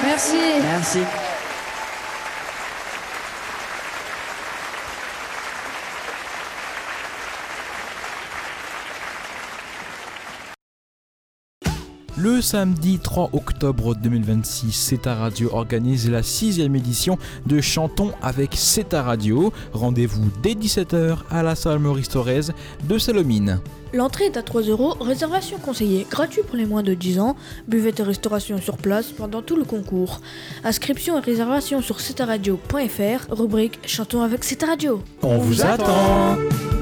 Merci. Merci. Le samedi 3 octobre 2026, CETA Radio organise la 6e édition de Chantons avec CETA Radio. Rendez-vous dès 17h à la salle Maurice Thorez de Salomine. L'entrée est à 3 €, réservation conseillée, gratuit pour les moins de 10 ans, buvette et restauration sur place pendant tout le concours. Inscription et réservation sur cetaradio.fr, rubrique Chantons avec CETA Radio. On vous attend.